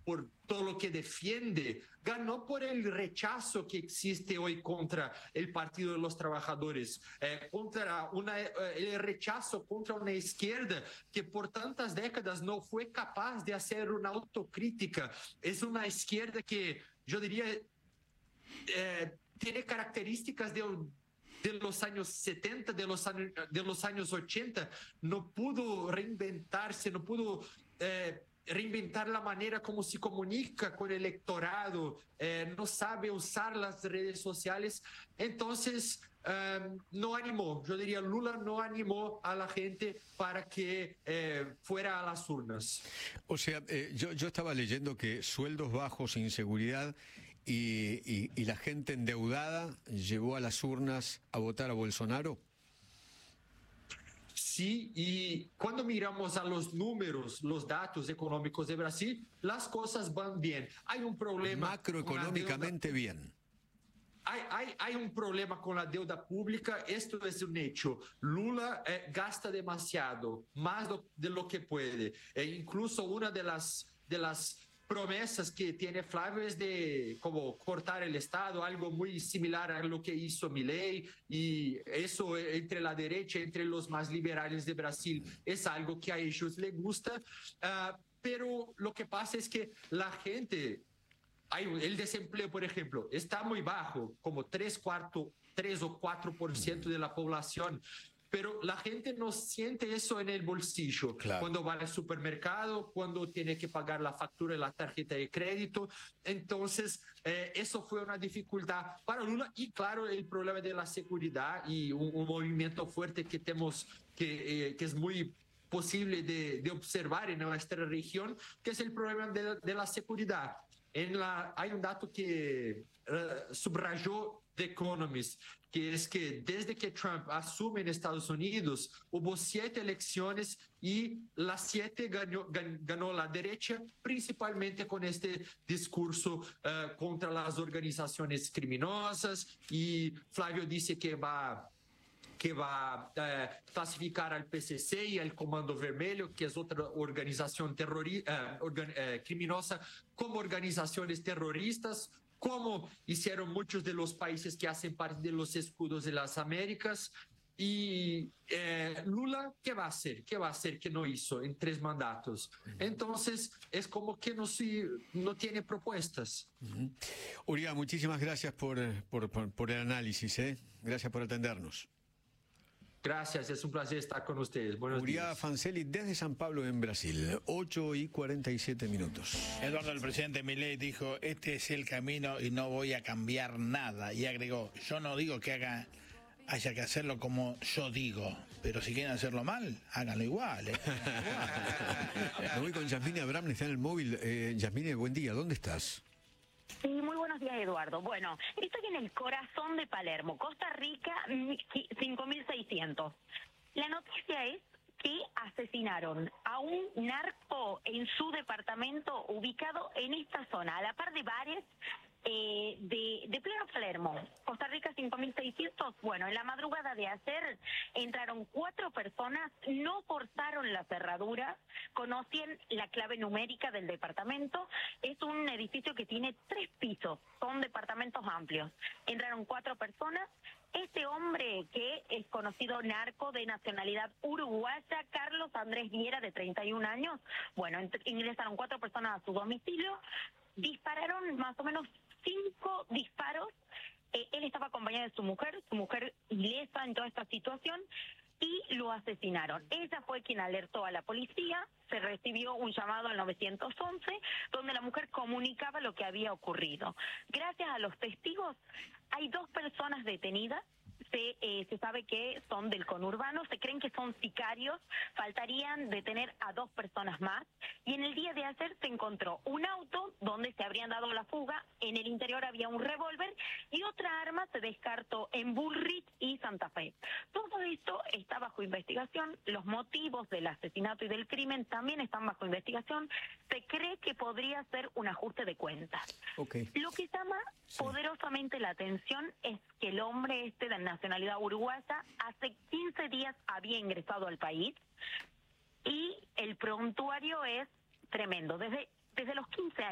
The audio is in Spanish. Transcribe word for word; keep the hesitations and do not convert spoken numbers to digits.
por todo lo que defiende, ganó por el rechazo que existe hoy contra el Partido de los Trabajadores, eh, contra una, eh, el rechazo contra una izquierda que por tantas décadas no fue capaz de hacer una autocrítica. Es una izquierda que yo diría eh, tiene características de de los años setenta, de los años, de los años ochenta, no pudo reinventarse, no pudo eh, reinventar la manera como se comunica con el electorado, eh, no sabe usar las redes sociales. Entonces, eh, no animó, yo diría, Lula no animó a la gente para que eh, fuera a las urnas. O sea, eh, yo, yo estaba leyendo que sueldos bajos, inseguridad y, y, y la gente endeudada llevó a las urnas a votar a Bolsonaro. Sí, y cuando miramos a los números, los datos económicos de Brasil, las cosas van bien. Hay un problema macroeconómicamente bien. Hay, hay, hay un problema con la deuda pública, esto es un hecho. Lula eh, gasta demasiado, más do, de lo que puede. E incluso una de las, de las promesas que tiene Flávio es de como cortar el Estado, algo muy similar a lo que hizo Milei, y eso entre la derecha, entre los más liberales de Brasil, es algo que a ellos les gusta, uh, pero lo que pasa es que la gente... Hay, el desempleo, por ejemplo, está muy bajo, como tres, cuarto, tres o cuatro por ciento de la población, pero la gente no siente eso en el bolsillo. Claro. Cuando va al supermercado, cuando tiene que pagar la factura de la tarjeta de crédito. Entonces, eh, eso fue una dificultad para Lula. Y claro, el problema de la seguridad y un, un movimiento fuerte que tenemos, que, eh, que es muy posible de, de observar en nuestra región, que es el problema de, de la seguridad. En la, hay un dato que uh, subrayó The Economist, que es que desde que Trump asume en Estados Unidos, hubo siete elecciones y las siete ganó, gan, ganó la derecha, principalmente con este discurso uh, contra las organizaciones criminosas, y Flávio dice que va... que va eh, clasificar al P C C y al Comando Vermelho, que es otra organización terrorista, eh, organ, eh, criminosa, como organizaciones terroristas, como hicieron muchos de los países que hacen parte de los escudos de las Américas. Y eh, Lula, ¿qué va a hacer? ¿Qué va a hacer que no hizo en tres mandatos? Entonces, es como que no, si, no tiene propuestas. Uh-huh. Uría, muchísimas gracias por, por, por, por el análisis, ¿eh? Gracias por atendernos. Gracias, es un placer estar con ustedes. Buenos Uría días. Fancelli desde San Pablo, en Brasil, ocho y cuarenta y siete minutos. Eduardo, el presidente Milei dijo, este es el camino y no voy a cambiar nada. Y agregó, yo no digo que haga, haya que hacerlo como yo digo, pero si quieren hacerlo mal, háganlo igual. ¿eh? Me voy con Yasmine Abraham, está en el móvil. Eh, Yasmine, buen día, ¿dónde estás? Sí, muy buenos días, Eduardo. Bueno, estoy en el corazón de Palermo, Costa Rica, cinco mil seiscientos. La noticia es que asesinaron a un narco en su departamento ubicado en esta zona, a la par de bares eh, de, de pleno Palermo. Costa Rica cinco mil seiscientos. Bueno, en la madrugada de ayer entraron cuatro personas, no forzaron la cerradura, conocían la clave numérica del departamento. Es un edificio que tiene tres pisos, son departamentos amplios. Entraron cuatro personas. Este hombre, que es conocido narco de nacionalidad uruguaya, Carlos Andrés Viera, de treinta y un años, bueno, ingresaron cuatro personas a su domicilio, dispararon más o menos cinco disparos. Eh, él estaba acompañado de su mujer, su mujer ilesa en toda esta situación, y lo asesinaron. Ella fue quien alertó a la policía, se recibió un llamado al nueve once, donde la mujer comunicaba lo que había ocurrido. Gracias a los testigos, hay dos personas detenidas. Se, eh, se sabe que son del conurbano, se creen que son sicarios, faltarían detener a dos personas más, y en el día de ayer se encontró un auto donde se habrían dado la fuga, en el interior había un revólver y otra arma se descartó en Bullrich y Santa Fe. Todo esto está bajo investigación, los motivos del asesinato y del crimen también están bajo investigación, se cree que podría ser un ajuste de cuentas. Okay. Lo que llama sí. poderosamente la atención es que el hombre este de nacionalidad uruguaya hace quince días había ingresado al país y el prontuario es tremendo. Desde, desde los quince años